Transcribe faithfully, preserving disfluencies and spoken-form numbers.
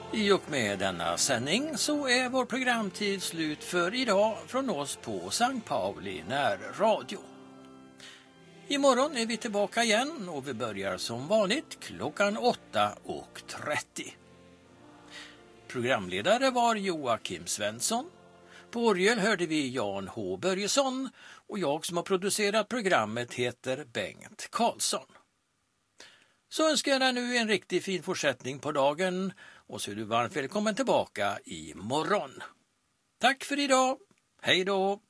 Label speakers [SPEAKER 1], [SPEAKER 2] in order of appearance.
[SPEAKER 1] I och med denna sändning så är vår programtid slut för idag från oss på Sankt Pauli närradio. Imorgon är vi tillbaka igen och vi börjar som vanligt klockan åtta och trettio. Programledare var Joakim Svensson. På orgel hörde vi Jan H. Börjesson och jag som har producerat programmet heter Bengt Karlsson. Så önskar jag dig nu en riktigt fin fortsättning på dagen och så är du varmt välkommen tillbaka imorgon. Tack för idag. Hej då!